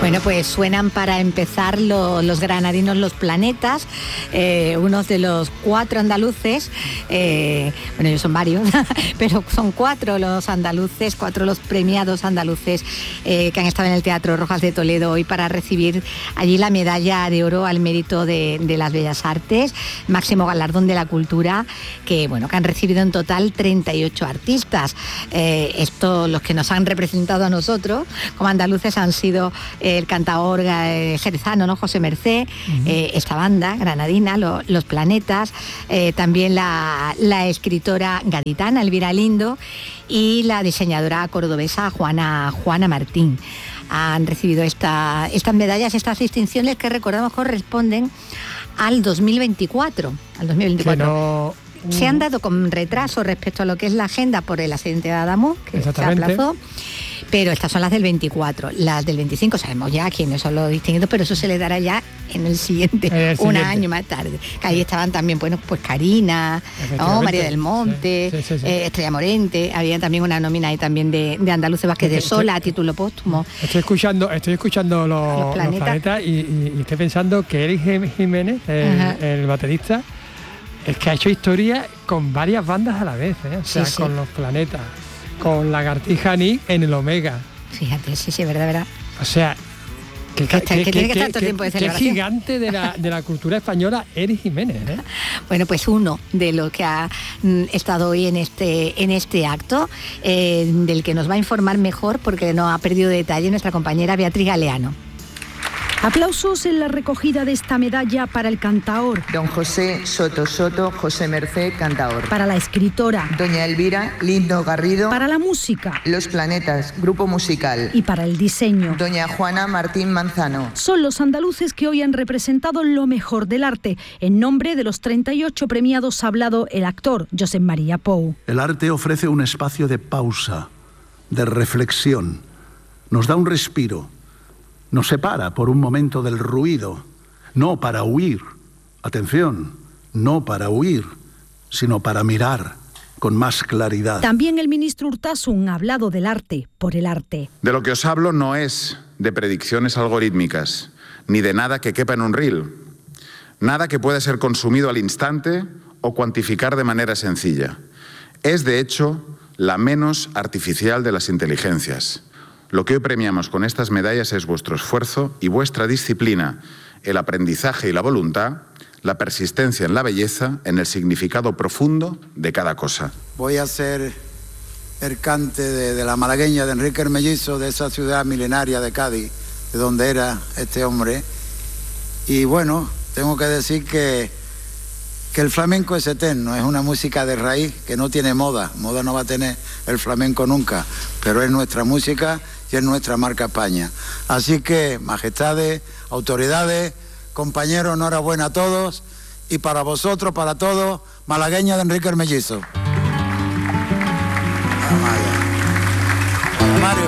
Bueno, pues suenan para empezar los granadinos Los Planetas, unos de los 4 andaluces, bueno, ellos son varios, pero son 4 los andaluces, 4 los premiados andaluces que han estado en el Teatro Rojas de Toledo hoy para recibir allí la medalla de oro al mérito de las Bellas Artes, máximo galardón de la cultura, que bueno, que han recibido en total 38 artistas. Esto, los que nos han representado a nosotros como andaluces han sido el cantaor jerezano, ¿no?, José Mercé, esta banda granadina, Los Planetas, también la escritora gaditana Elvira Lindo y la diseñadora cordobesa Juana Martín. Han recibido estas medallas, estas distinciones que recordamos corresponden al 2024. Se han dado con retraso respecto a lo que es la agenda por el accidente de Adamuz, que se aplazó, pero estas son las del 24. Las del 25 sabemos ya quiénes son los distinguidos, pero eso se le dará ya en el siguiente, un año más tarde. Que ahí estaban también, bueno, pues Karina, ¿no?, María del Monte, Estrella Morente, había también una nómina ahí también de Andaluces Vázquez de Sola a título póstumo. Estoy escuchando los planetas y estoy pensando que Eric Jiménez, el baterista, es que ha hecho historia con varias bandas a la vez, o sea, con Los Planetas, con Lagartija Nick en el Omega. Fíjate, sí, verdad. O sea, que tiene que estar todo el tiempo de celebración. Qué gigante de la cultura española Eric Jiménez, ¿eh? Bueno, pues uno de los que ha estado hoy en este acto, del que nos va a informar mejor, porque no ha perdido detalle, nuestra compañera Beatriz Galeano. Aplausos en la recogida de esta medalla para el cantaor. Don José Soto, José Mercé, cantaor. Para la escritora. Doña Elvira Lindo Garrido. Para la música. Los Planetas, grupo musical. Y para el diseño. Doña Juana Martín Manzano. Son los andaluces que hoy han representado lo mejor del arte. En nombre de los 38 premiados ha hablado el actor Josep María Pou. El arte ofrece un espacio de pausa, de reflexión. Nos da un respiro. Nos separa por un momento del ruido, no para huir, atención, no para huir, sino para mirar con más claridad. También el ministro Urtasun ha hablado del arte por el arte. De lo que os hablo no es de predicciones algorítmicas, ni de nada que quepa en un reel, nada que pueda ser consumido al instante o cuantificar de manera sencilla. Es, de hecho, la menos artificial de las inteligencias. Lo que hoy premiamos con estas medallas es vuestro esfuerzo y vuestra disciplina, el aprendizaje y la voluntad, la persistencia en la belleza, en el significado profundo de cada cosa. Voy a ser el cante de la malagueña de Enrique el Mellizo, de esa ciudad milenaria de Cádiz, de donde era este hombre. Y bueno, tengo que decir que el flamenco es eterno, es una música de raíz que no tiene moda. Moda no va a tener el flamenco nunca, pero es nuestra música y es nuestra marca España. Así que, majestades, autoridades, compañeros, enhorabuena a todos, y para vosotros, para todos, malagueña de Enrique el Mellizo. Mario.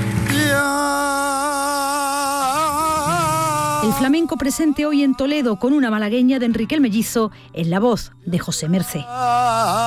El flamenco presente hoy en Toledo con una malagueña de Enrique el Mellizo en la voz de José Mercé.